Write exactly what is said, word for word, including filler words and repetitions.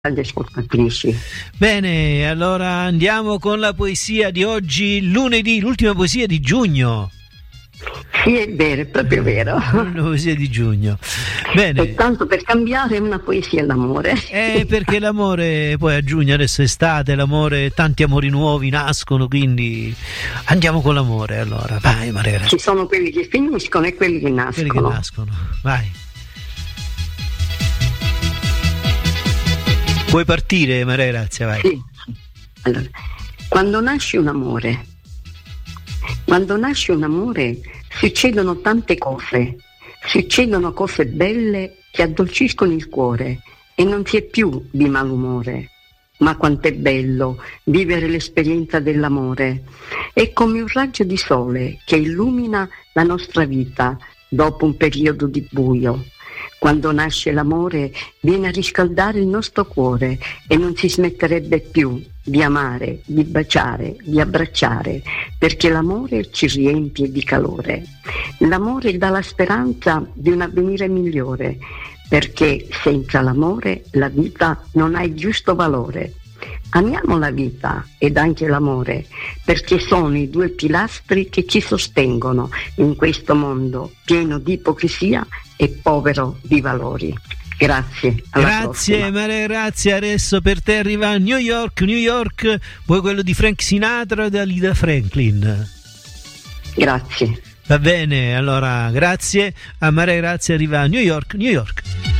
agli ascoltatrici. Bene, allora andiamo con la poesia di oggi, lunedì, l'ultima poesia di giugno. Sì, è vero, è proprio vero. Una poesia di giugno. Bene. E tanto per cambiare una poesia d'amore. Eh, perché l'amore poi a giugno, adesso è estate, l'amore, tanti amori nuovi nascono, quindi andiamo con l'amore allora. Vai Maria. Ci sono quelli che finiscono e quelli che nascono. Quelli che nascono, vai. Puoi partire Maria Grazia, vai. Sì. Allora, quando nasce un amore, quando nasce un amore succedono tante cose, succedono cose belle che addolciscono il cuore e non si è più di malumore. Ma quant'è bello vivere l'esperienza dell'amore. È come un raggio di sole che illumina la nostra vita dopo un periodo di buio. Quando nasce l'amore viene a riscaldare il nostro cuore e non si smetterebbe più di amare, di baciare, di abbracciare, perché l'amore ci riempie di calore. L'amore dà la speranza di un avvenire migliore, perché senza l'amore la vita non ha il giusto valore. Amiamo la vita ed anche l'amore, perché sono i due pilastri che ci sostengono in questo mondo pieno di ipocrisia e povero di valori. Grazie. Grazie prossima. Maria Grazia, adesso per te arriva New York, New York, poi quello di Frank Sinatra e da Lida Franklin. Grazie. Va bene, allora grazie a Maria Grazia, arriva New York, New York.